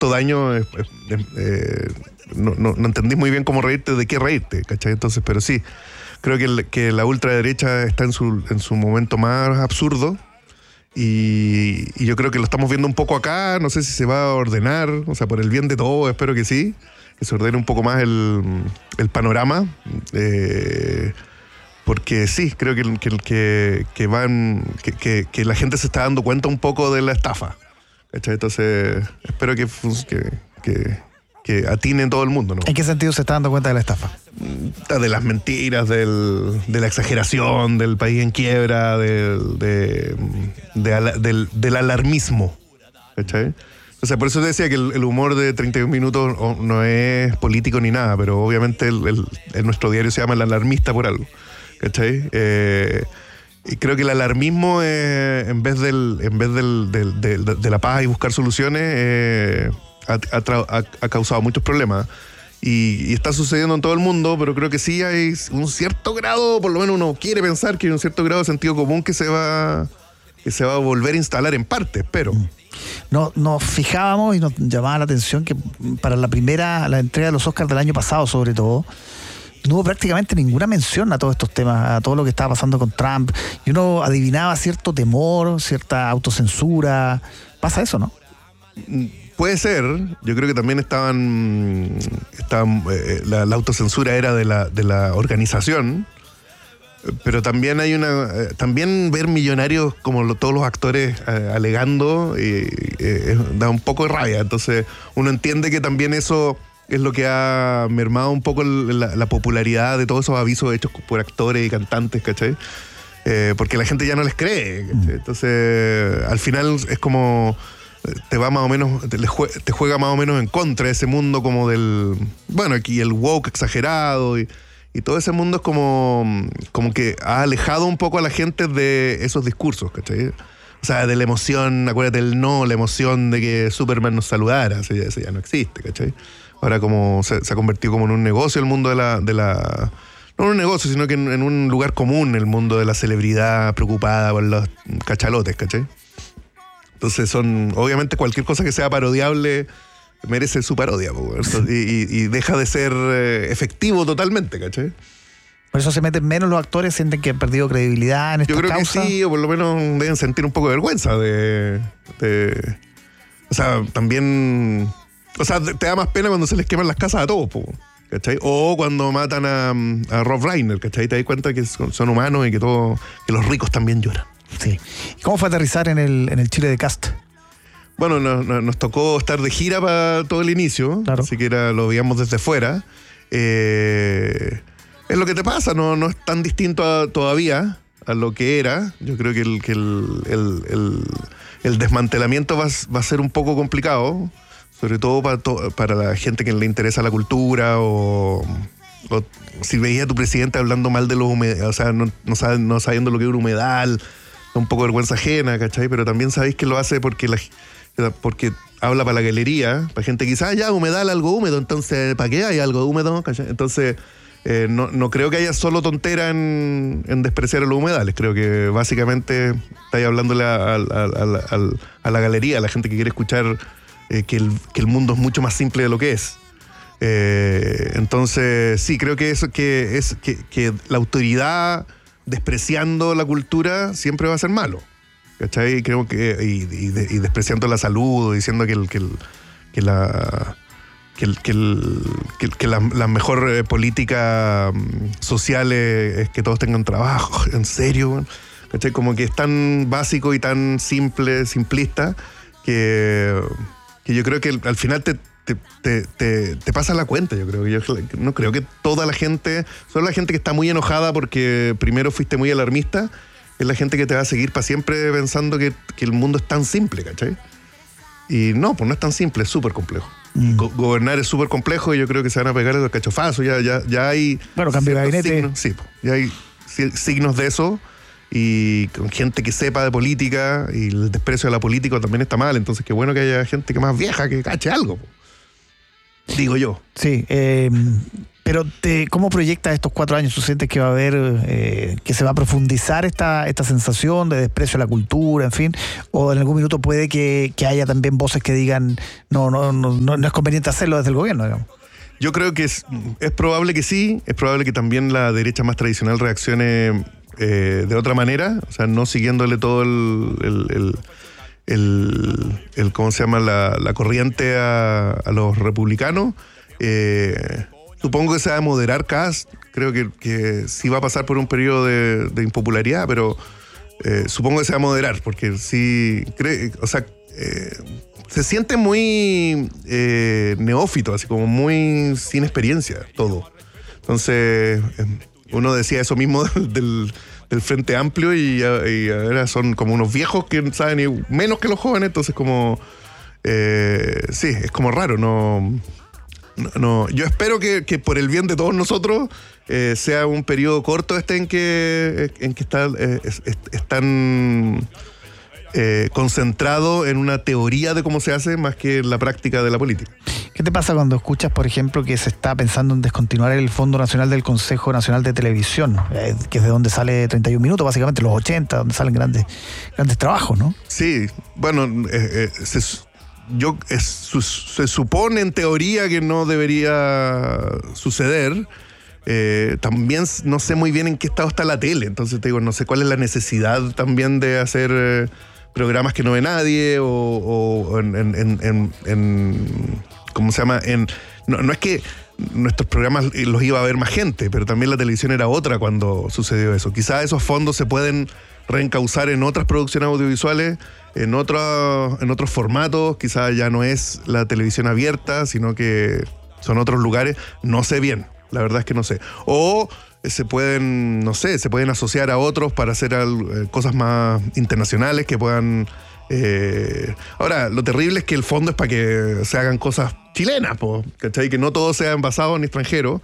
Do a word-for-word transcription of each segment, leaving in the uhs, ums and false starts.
tanto daño, eh, eh, no, no, no entendís muy bien cómo reírte, de qué reírte, ¿cachai? Entonces, pero sí, creo que, el, que la ultraderecha está en su, en su momento más absurdo. Y, y yo creo que lo estamos viendo un poco acá, no sé si se va a ordenar, o sea, por el bien de todos, espero que sí, que se ordene un poco más el, el panorama, eh, porque sí, creo que, que, que, que, van, que, que, que la gente se está dando cuenta un poco de la estafa, ¿cachai? Entonces, espero que, que, que, que atine todo el mundo, ¿no? ¿En qué sentido se está dando cuenta de la estafa? De las mentiras, del, de la exageración, del país en quiebra, del, de, de, del, del alarmismo, ¿cachai? O sea, por eso te decía que el, el humor de treinta y un minutos no es político ni nada, pero obviamente el, el, el nuestro diario se llama El Alarmista por algo, ¿cachai? Eh, y creo que el alarmismo, eh, en vez, del, en vez del, del, del, de la paz y buscar soluciones, eh, ha, ha, ha causado muchos problemas. Y, y está sucediendo en todo el mundo, pero creo que sí hay un cierto grado, por lo menos uno quiere pensar que hay un cierto grado de sentido común que se va, que se va a volver a instalar en parte, pero... No, nos fijábamos y nos llamaba la atención que para la primera, la entrega de los Oscars del año pasado sobre todo, no hubo prácticamente ninguna mención a todos estos temas, a todo lo que estaba pasando con Trump, y uno adivinaba cierto temor, cierta autocensura. Pasa eso, ¿no? Puede ser, yo creo que también estaban, estaban eh, la, la autocensura era de la, de la organización, pero también hay una, eh, también ver millonarios como lo, todos los actores eh, alegando eh, eh, da un poco de rabia, entonces uno entiende que también eso es lo que ha mermado un poco la, la popularidad de todos esos avisos hechos por actores y cantantes, ¿cachai? Eh, porque la gente ya no les cree, ¿cachai? Entonces al final es como... te va más o menos, te, te juega más o menos en contra ese mundo como del, bueno, aquí el woke exagerado y, y todo ese mundo es como, como que ha alejado un poco a la gente de esos discursos, ¿cachai? O sea, de la emoción, acuérdate el no, la emoción de que Superman nos saludara, eso ya, eso ya no existe, ¿cachai? Ahora como se, se ha convertido como en un negocio el mundo de la, de la no en un negocio, sino que en, en un lugar común el mundo de la celebridad preocupada por los cachalotes, ¿cachai? Entonces son, obviamente cualquier cosa que sea parodiable merece su parodia, po, y, y, y deja de ser eh, efectivo totalmente, ¿cachai? Por eso se meten menos los actores, sienten que han perdido credibilidad en esta causa. Yo creo causa. que sí, o por lo menos deben sentir un poco de vergüenza de, de... O sea, también... O sea, te da más pena cuando se les queman las casas a todos, po, ¿cachai? O cuando matan a, a Rob Reiner, ¿cachai? Te das cuenta que son, son humanos y que, todo, que los ricos también lloran. Sí. ¿Cómo fue aterrizar en el, en el Chile de Cast? Bueno, nos, nos tocó estar de gira para todo el inicio, claro. Así que era, lo veíamos desde fuera. Eh, es lo que te pasa, no, no es tan distinto a, todavía a lo que era. Yo creo que el, que el, el, el, el desmantelamiento va, va a ser un poco complicado, sobre todo para, to, para la gente que le interesa la cultura o... o si veías a tu presidente hablando mal de los humedales, o sea, no, no, sabe, no sabiendo lo que es un humedal, un poco de vergüenza ajena, ¿cachai? Pero también sabéis que lo hace porque la, porque habla para la galería, para gente que quizás ya humedal, algo húmedo, entonces ¿para qué hay algo húmedo? ¿Cachai? Entonces eh, no, no creo que haya solo tontera en, en despreciar a los humedales, creo que básicamente estáis hablándole a, a, a, a, a la galería, a la gente que quiere escuchar eh, que, el, que el mundo es mucho más simple de lo que es. Eh, entonces sí, creo que eso que es que, que la autoridad despreciando la cultura siempre va a ser malo, ¿cachai? Creo que y, y, de, y despreciando la salud, diciendo que el, que, el, que la que, el, que, el, que, que la, la mejor eh, política social es, es que todos tengan trabajo, en serio, ¿cachai? Como que es tan básico y tan simple, simplista que, que yo creo que al final te Te, te, te, te pasa la cuenta, yo creo. Yo no creo que toda la gente, solo la gente que está muy enojada porque primero fuiste muy alarmista, es la gente que te va a seguir para siempre pensando que, que el mundo es tan simple, ¿cachai? Y no, pues no es tan simple, es súper complejo. Mm. Go- gobernar es súper complejo y yo creo que se van a pegar el cachofazo. Ya, ya, ya hay. Bueno, cambio de gabinete. Signos, sí, ya hay signos de eso. Y con gente que sepa de política y el desprecio a la política también está mal. Entonces, qué bueno que haya gente que más vieja que cache algo, po. Digo yo. Sí, eh, Pero te, ¿cómo proyectas estos cuatro años? ¿Tú sientes que va a haber, eh, que se va a profundizar esta, esta sensación de desprecio a la cultura, en fin? ¿O en algún minuto puede que, que haya también voces que digan no, no, no, no, no es conveniente hacerlo desde el gobierno, digamos? Yo creo que es, es probable que sí, es probable que también la derecha más tradicional reaccione eh, de otra manera, o sea, no siguiéndole todo el, el, el, el, el ¿cómo se llama? La, la corriente a, a los republicanos. Eh, supongo que se va a moderar Kast, creo que, que sí va a pasar por un periodo de, de impopularidad, pero eh, supongo que se va a moderar, porque sí, cree, o sea, eh, se siente muy eh, neófito, así como muy sin experiencia, todo. Entonces, uno decía eso mismo del, del Frente Amplio y, y ahora son como unos viejos que saben menos que los jóvenes, entonces como, eh, sí, es como raro, no... No, no, yo espero que, que por el bien de todos nosotros eh, sea un periodo corto este en que, en que está, eh, es, es, están eh, concentrado en una teoría de cómo se hace más que en la práctica de la política. ¿Qué te pasa cuando escuchas, por ejemplo, que se está pensando en descontinuar el Fondo Nacional del Consejo Nacional de Televisión, eh, que es de donde sale treinta y un minutos, básicamente los ochenta, donde salen grandes, grandes trabajos, ¿no? Sí, bueno, eh, eh, se... Yo, es, su, se supone en teoría que no debería suceder. Eh, también no sé muy bien en qué estado está la tele. Entonces te digo, no sé cuál es la necesidad también de hacer eh, programas que no ve nadie o, o en, en, en, en... ¿Cómo se llama? En, no, no es que nuestros programas los iba a ver más gente, pero también la televisión era otra cuando sucedió eso. Quizás esos fondos se pueden reencauzar en otras producciones audiovisuales, en, otro, en otros formatos. Quizás ya no es la televisión abierta, sino que son otros lugares. No sé bien, la verdad es que no sé. O se pueden, no sé, se pueden asociar a otros para hacer eh, cosas más internacionales que puedan... Eh, ahora, lo terrible es que el fondo es para que se hagan cosas chilenas, po, ¿cachai? Que no todo sea envasado en extranjero.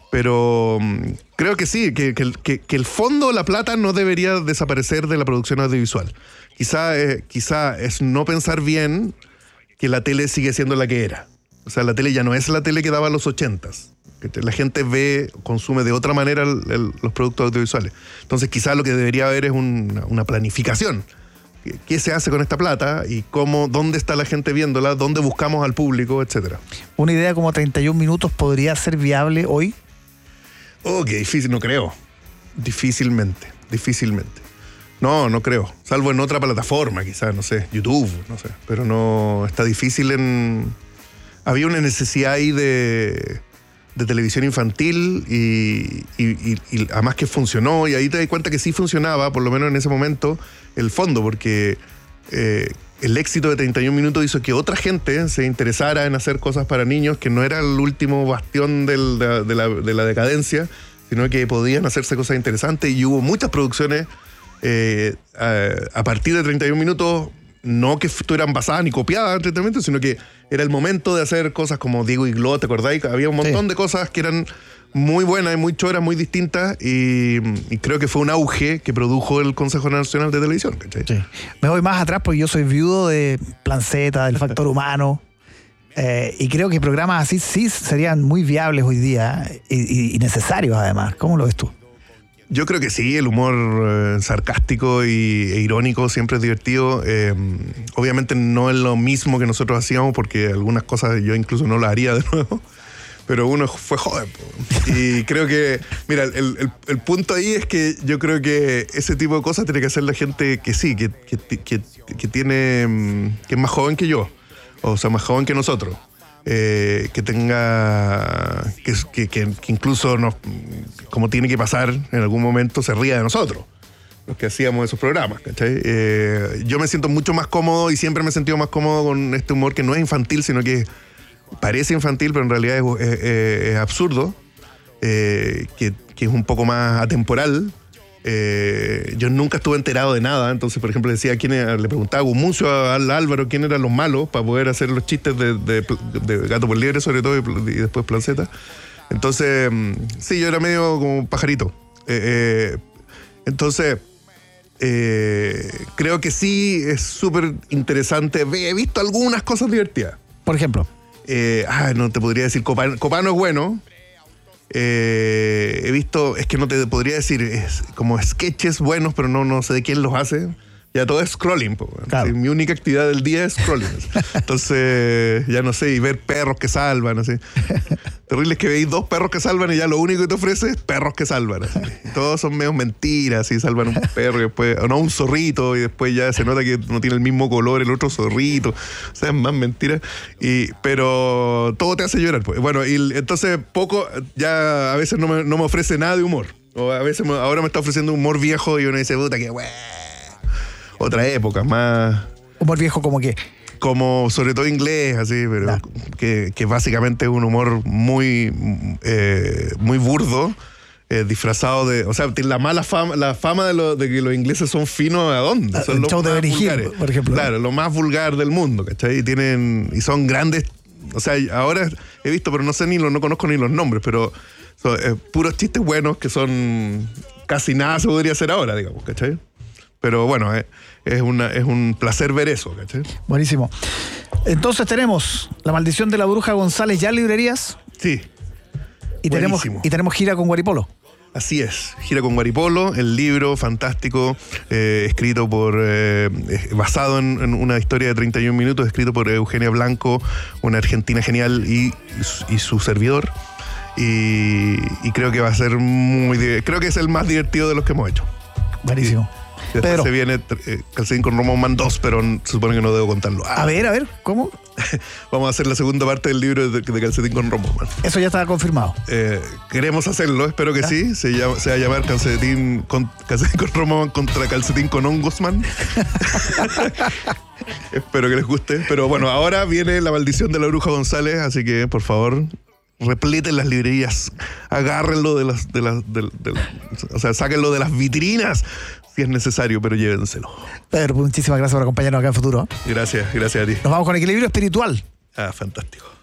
Pero um, creo que sí, que, que, que, que el fondo, la plata, no debería desaparecer de la producción audiovisual. Quizá, eh, quizá es no pensar bien que la tele sigue siendo la que era. O sea, la tele ya no es la tele que daba a los ochentas. La gente ve, consume de otra manera el, el, los productos audiovisuales. Entonces quizá lo que debería haber es un, una planificación. ¿Qué se hace con esta plata? Y cómo, dónde está la gente viéndola, dónde buscamos al público, etcétera. ¿Una idea como treinta y un minutos podría ser viable hoy? Oh, qué difícil, no creo. Difícilmente, difícilmente. No, no creo. Salvo en otra plataforma, quizás, no sé, YouTube, no sé. Pero no, está difícil en... Había una necesidad ahí de, de televisión infantil y, y, y, y además que funcionó, y ahí te das cuenta que sí funcionaba, por lo menos en ese momento, el fondo, porque eh, el éxito de treinta y un minutos hizo que otra gente se interesara en hacer cosas para niños, que no era el último bastión del, de, de, la, de la decadencia, sino que podían hacerse cosas interesantes, y hubo muchas producciones eh, a, a partir de treinta y un minutos, no que estuvieran basadas ni copiadas anteriormente, sino que era el momento de hacer cosas como Diego y Glot, ¿te acordáis? Había un montón sí. de cosas que eran muy buenas y muy choras, muy distintas, y, y creo que fue un auge que produjo el Consejo Nacional de Televisión. Sí. Me voy más atrás porque yo soy viudo de Plan Z, del Factor Humano, eh, y creo que programas así sí serían muy viables hoy día y, y, y necesarios además. ¿Cómo lo ves tú? Yo creo que sí, el humor eh, sarcástico y, e irónico siempre es divertido. Eh, obviamente no es lo mismo que nosotros hacíamos, porque algunas cosas yo incluso no las haría de nuevo. Pero uno fue joven. Y creo que, mira, el, el, el punto ahí es que yo creo que ese tipo de cosas tiene que hacer la gente que sí, que, que, que, que tiene, que es más joven que yo. O sea, más joven que nosotros. Eh, que tenga, que, que, que, que incluso nos, como tiene que pasar en algún momento, se ría de nosotros, los que hacíamos esos programas, ¿cachai? Eh, yo me siento mucho más cómodo y siempre me he sentido más cómodo con este humor que no es infantil, sino que parece infantil, pero en realidad es, es, es absurdo, eh, que, que es un poco más atemporal. Eh, yo nunca estuve enterado de nada, entonces por ejemplo decía quién era, le preguntaba a Gumuncio, a Álvaro quién eran los malos para poder hacer los chistes de, de, de Gato por Liebre sobre todo, y, y después Plan Z. Entonces sí, yo era medio como pajarito. Eh, eh, entonces eh, creo que sí es súper interesante. He visto algunas cosas divertidas. Por ejemplo, eh, ah, no te podría decir, Copano, Copano es bueno. Eh, he visto, es que no te podría decir, es como sketches buenos, pero no, no sé de quién los hace. Ya todo es scrolling, po, claro. Sí, mi única actividad del día es scrolling. Entonces, ya no sé, y ver perros que salvan, así. Terrible es que veis dos perros que salvan y ya lo único que te ofrece es perros que salvan. Así. Todos son medio mentiras, así salvan un perro y después, o no, un zorrito, y después ya se nota que no tiene el mismo color el otro zorrito. O sea, es más mentira. Y, pero todo te hace llorar. Pues. Bueno, y entonces poco, ya a veces no me, no me ofrece nada de humor. O a veces me, ahora me está ofreciendo humor viejo y uno dice, puta, que bueno. Otra época, más... ¿Humor viejo como qué? Como sobre todo inglés, así, pero nah. que, que básicamente es un humor muy, eh, muy burdo, eh, disfrazado de... O sea, tiene la mala fama, la fama de, lo, de que los ingleses son finos, ¿a dónde? Son el los show más de Benny vulgares. Hill, por ejemplo. Claro, lo más vulgar del mundo, ¿cachai? Y tienen... Y son grandes... O sea, ahora he visto, pero no sé ni los... No conozco ni los nombres, pero son eh, puros chistes buenos que son... Casi nada se podría hacer ahora, digamos, ¿cachai? Pero bueno, eh, es, una, es un placer ver eso, ¿cachai? Buenísimo. Entonces tenemos La Maldición de la Bruja González ya en librerías. Sí. Y tenemos, y tenemos gira con Guaripolo. Así es, gira con Guaripolo, el libro fantástico, eh, escrito por, eh, basado en, en una historia de treinta y un minutos, escrito por Eugenia Blanco, una argentina genial, y, y su servidor. Y, y creo que va a ser muy, creo que es el más divertido de los que hemos hecho. Buenísimo. Y, Después Pedro. Se viene eh, Calcetín con Romo Man dos, pero se supone que no debo contarlo. Ah. A ver, a ver, ¿cómo? Vamos a hacer la segunda parte del libro de, de Calcetín con Romo Man. Eso ya está confirmado. Eh, queremos hacerlo, espero que ¿Ya? sí. Se, llama, se va a llamar Calcetín con, Calcetín con Romo Man contra Calcetín con Hongos Man. Espero que les guste. Pero bueno, ahora viene La Maldición de la Bruja González, así que por favor... repleten las librerías, agárrenlo de las, de las, de, de, de, o sea, sáquenlo de las vitrinas si es necesario, pero llévenselo. Pedro, muchísimas gracias por acompañarnos acá en Futuro. Gracias, gracias a ti. Nos vamos con Equilibrio Espiritual. Ah, fantástico.